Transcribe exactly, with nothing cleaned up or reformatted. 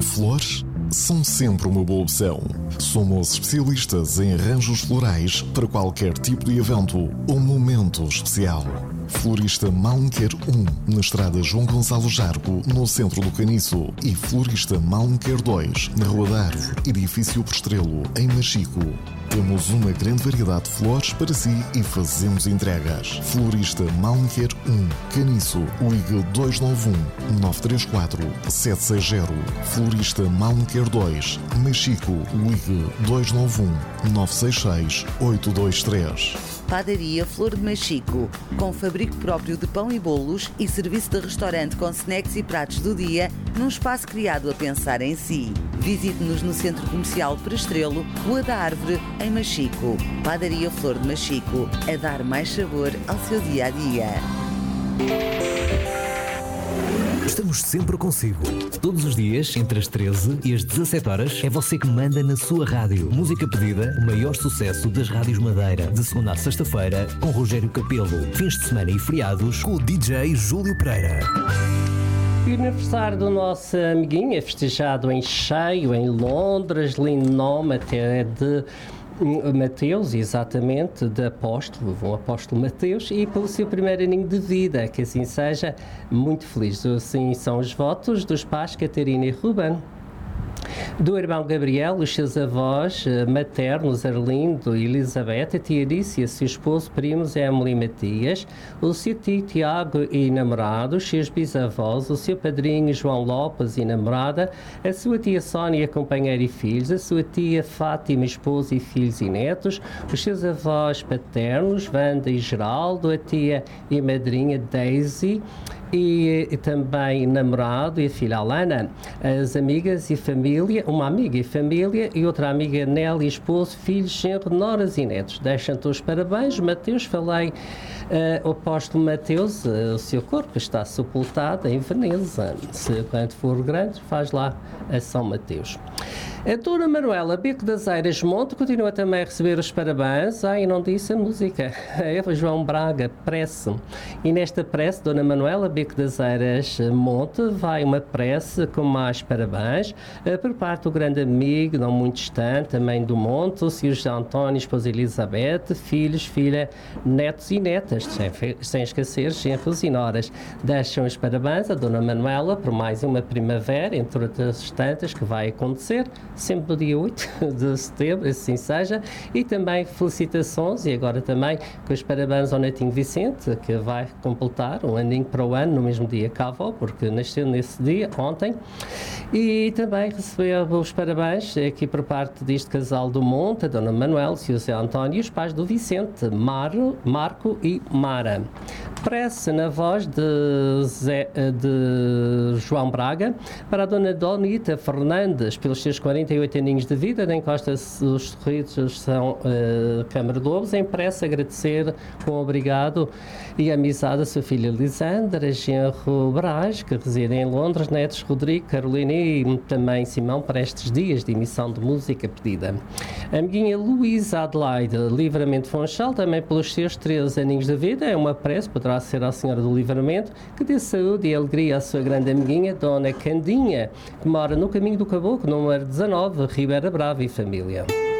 Flores são sempre uma boa opção. Somos especialistas em arranjos florais para qualquer tipo de evento ou momento especial. Florista Malmequer um, na estrada João Gonçalo Jargo, no centro do Caniço. E Florista Malmequer dois, na Rua da Árvore, edifício por Estrelo, em Machico. Temos uma grande variedade de flores para si e fazemos entregas. Florista Malmequer um, Caniço, ligue dois nove um, nove três quatro, sete seis zero. Florista Malmequer dois, Machico, ligue dois nove um, nove seis seis, oito dois três. Padaria Flor de Machico, com fabrico próprio de pão e bolos e serviço de restaurante com snacks e pratos do dia, num espaço criado a pensar em si. Visite-nos no Centro Comercial Prestrelo, Rua da Árvore, em Machico. Padaria Flor de Machico, a dar mais sabor ao seu dia-a-dia. Estamos sempre consigo. Todos os dias, entre as treze e as dezassete horas, é você que manda na sua rádio. Música pedida, o maior sucesso das rádios Madeira. De segunda a sexta-feira, com Rogério Capelo. Fins de semana e feriados, com o D J Júlio Pereira. O aniversário do nosso amiguinho é festejado em cheio, em Londres, lindo nome até de Mateus, exatamente, de apóstolo, o apóstolo Mateus, e pelo seu primeiro aninho de vida, que assim seja, muito feliz. Assim são os votos dos pais Catarina e Ruben. Do irmão Gabriel, os seus avós maternos, Arlindo e Elizabeth, a tia Alice, seu esposo, primos Emily e Matias, o seu tio Tiago e namorado, os seus bisavós, o seu padrinho João Lopes e namorada, a sua tia Sónia, companheira e filhos, a sua tia Fátima, esposa e filhos e netos, os seus avós paternos, Wanda e Geraldo, a tia e madrinha Daisy, E, e também namorado e a filha Alana, as amigas e família, uma amiga e família e outra amiga Nelly, esposo, filhos, genro, noras e netos. Deixam-te os parabéns, Mateus. Falei, uh, o apóstolo Mateus, uh, o seu corpo está sepultado em Veneza. Se quando for grande, faz lá a São Mateus. A Dona Manuela Beco das Eiras Monte continua também a receber os parabéns. Ah, e não disse a música. É João Braga, prece. E nesta prece, Dona Manuela Beco das Eiras Monte, vai uma prece com mais parabéns por parte do grande amigo, não muito distante, também do Monte, o senhor José António, esposa Elizabeth, filhos, filha, netos e netas, sem, sem esquecer genros e noras. Deixam os parabéns a Dona Manuela por mais uma primavera, entre outras tantas, que vai acontecer sempre no dia oito de setembro, assim seja, e também felicitações, e agora também com os parabéns ao netinho Vicente, que vai completar um aninho para o ano, no mesmo dia que a avó, porque nasceu nesse dia, ontem, e também recebeu os parabéns aqui por parte deste casal do Monte, a Dona Manuel e o José António, e os pais do Vicente, Maro, Marco e Mara. Prece na voz de, Zé, de João Braga para a Dona Donita Fernandes, pelos seus quarenta e oito aninhos de vida, da encosta dos sorrisos São uh, Câmara de Lobos, em prece agradecer com obrigado e amizade a sua filha Lisandra, genro Brás, que reside em Londres, netos Rodrigo, Carolina e também Simão, para estes dias de emissão de música pedida. A amiguinha Luísa Adelaide Livramento Fonchal, também pelos seus treze aninhos de vida, é uma prece, poderá ser à Senhora do Livramento, que dê saúde e alegria à sua grande amiguinha, Dona Candinha, que mora no Caminho do Caboclo, número dezanove, Ribeira Brava e família.